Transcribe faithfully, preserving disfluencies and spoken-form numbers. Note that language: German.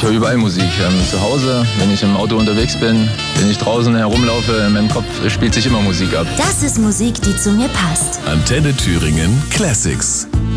Ich höre überall Musik. Ähm, zu Hause, wenn ich im Auto unterwegs bin, wenn ich draußen herumlaufe, in meinem Kopf spielt sich immer Musik ab. Das ist Musik, die zu mir passt. Antenne Thüringen Classics.